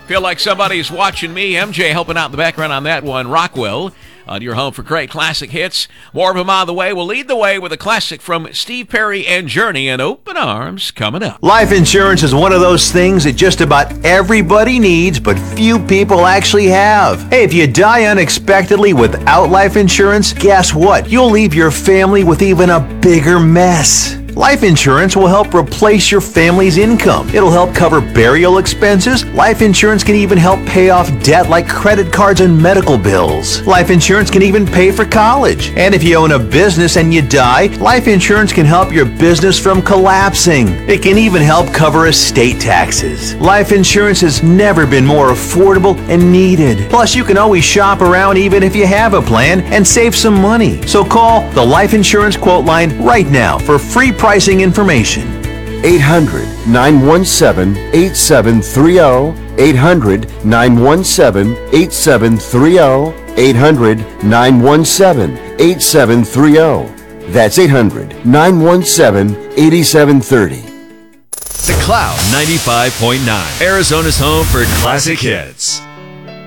Feel like somebody's watching me. MJ helping out in the background on that one. Rockwell on your home for great classic hits. More of them on the way. We'll lead the way with a classic from Steve Perry and Journey and Open Arms coming up. Life insurance is one of those things that just about everybody needs, but few people actually have. Hey, if you die unexpectedly without life insurance, guess what? You'll leave your family with even a bigger mess. Life insurance will help replace your family's income. It'll help cover burial expenses. Life insurance can even help pay off debt like credit cards and medical bills. Life insurance can even pay for college. And if you own a business and you die, life insurance can help your business from collapsing. It can even help cover estate taxes. Life insurance has never been more affordable and needed. Plus, you can always shop around even if you have a plan and save some money. So call the Life Insurance Quote Line right now for free pricing information. 800-917-8730. 800-917-8730. 800-917-8730. That's 800-917-8730. The Cloud 95.9, Arizona's home for classic hits.